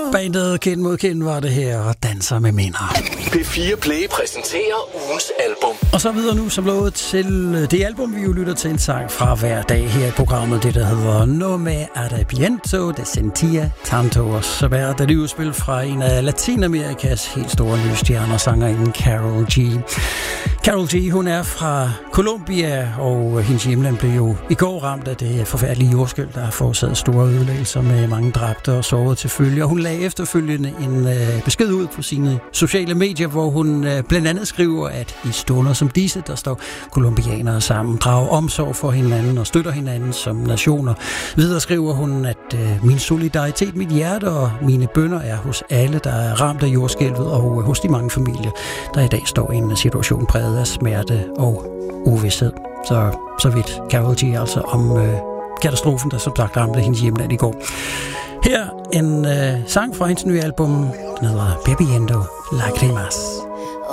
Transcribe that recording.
Bandet Kind mod Kind var det her, og danser med minder. P4 Play præsenterer ugens album. Og så videre nu som lovet til det album, vi jo lytter til en sang fra hver dag her i programmet. Det, der hedder No Me Arrepiento de Sentia Tanto. Og så er det udspil fra en af Latinamerikas helt store lysstjerner, sangerinden Karol G. Karol G, hun er fra Colombia, og hendes hjemland blev jo i går ramt af det forfærdelige jordskælv, der har forårsaget store ødelæggelser med mange dræbte og sårede til følge. Og hun lagde efterfølgende en besked ud på sine sociale medier, hvor hun blandt andet skriver, at i stunder som disse, der står colombianere sammen, drager omsorg for hinanden og støtter hinanden som nationer. Videre skriver hun, at min solidaritet, mit hjerte og mine bønner er hos alle, der er ramt af jordskælvet, og hos de mange familier, der i dag står i en situation præget af smerte og uvished. Så vidt Karol G altså om katastrofen, der som sagt ramte hendes hjemland i går. Her en sang fra hendes nye album, den hedder Bebiendo Lagrimas.